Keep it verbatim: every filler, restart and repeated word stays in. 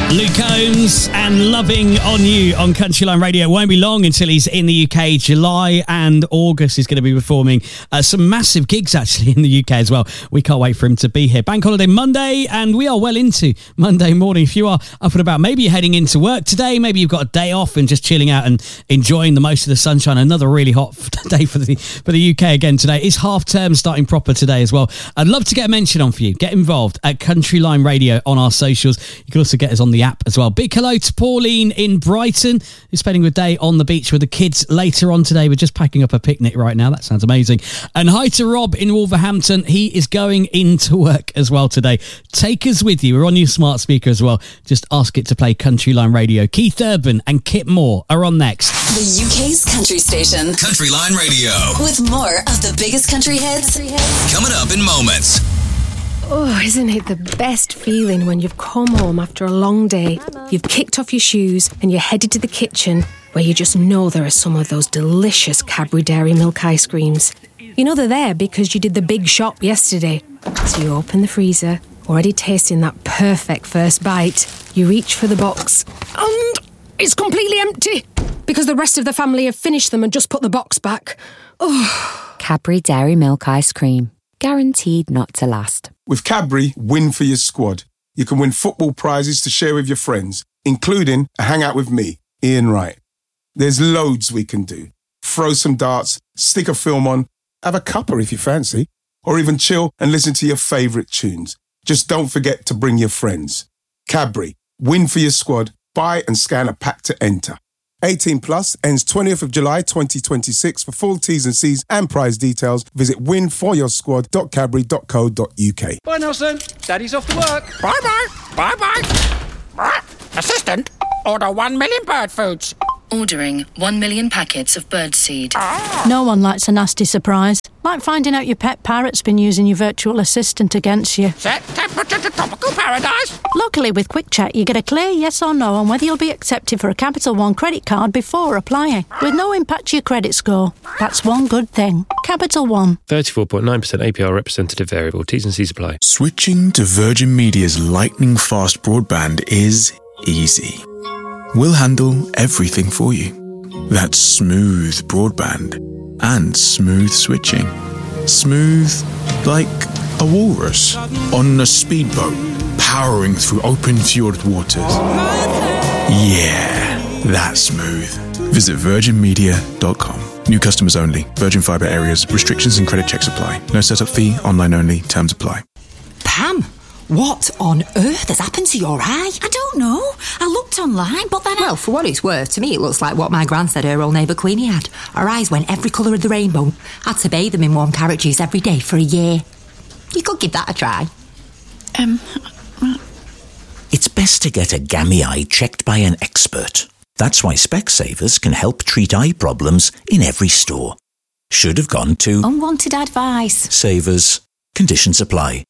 Luke Combs and Loving on You on Countryline Radio. It won't be long until he's in the U K. July and August is going to be performing uh, some massive gigs actually in the U K as well. We can't wait for him to be here. Bank holiday Monday, and we are well into Monday morning. If you are up and about, maybe you're heading into work today, maybe you've got a day off and just chilling out and enjoying the most of the sunshine. Another really hot day for the for the U K again today. It's half term starting proper today as well. I'd love to get a mention on for you. Get involved at Countryline Radio on our socials. You can also get us on the app as well. Big hello to Pauline in Brighton, who's spending the day on the beach with the kids later on today. We're just packing up a picnic right now. That sounds amazing. And hi to Rob in Wolverhampton. He is going into work as well today. Take us with you. We're on your smart speaker as well. Just ask it to play Countryline Radio. Keith Urban and Kit Moore are on next. The U K's country station. Countryline Radio. With more of the biggest country hits. Coming up in moments. Oh, isn't it the best feeling when you've come home after a long day, you've kicked off your shoes and you're headed to the kitchen where you just know there are some of those delicious Cadbury Dairy Milk ice creams. You know they're there because you did the big shop yesterday. So you open the freezer, already tasting that perfect first bite. You reach for the box and it's completely empty because the rest of the family have finished them and just put the box back. Oh. Cadbury Dairy Milk ice cream. Guaranteed not to last. With Cadbury, win for your squad. You can win football prizes to share with your friends, including a hangout with me, Ian Wright. There's loads we can do. Throw some darts, stick a film on, have a cuppa if you fancy, or even chill and listen to your favourite tunes. Just don't forget to bring your friends. Cadbury, win for your squad. Buy and scan a pack to enter. eighteen plus, ends twentieth of July twenty twenty-six. For full T's and C's and prize details, visit win for your squad dot cadbury dot co dot uk. Bye, Nelson. Daddy's off to work. Bye-bye. Bye-bye. Assistant, order one million bird foods. Ordering one million packets of bird seed. No one likes a nasty surprise. Like finding out your pet parrot's been using your virtual assistant against you. Set temperature to tropical paradise. Luckily, with Quick Check, you get a clear yes or no on whether you'll be accepted for a Capital One credit card before applying, with no impact to your credit score. That's one good thing. Capital One. thirty-four point nine percent A P R representative variable. T's and C's apply. Switching to Virgin Media's lightning-fast broadband is easy. We'll handle everything for you. That's smooth broadband and smooth switching. Smooth like a walrus on a speedboat powering through open fjord waters. Yeah, that's smooth. Visit virgin media dot com. New customers only. Virgin Fibre areas. Restrictions and credit checks apply. No setup fee. Online only. Terms apply. Pam, what on earth has happened to your eye? I don't know. I looked online, but then I... Well, for what it's worth, to me it looks like what my gran said her old neighbour Queenie had. Her eyes went every colour of the rainbow. Had to bathe them in warm carrot juice every day for a year. You could give that a try. Um... It's best to get a gammy eye checked by an expert. That's why Specsavers can help treat eye problems in every store. Should have gone to... Unwanted advice. Savers. Conditions apply.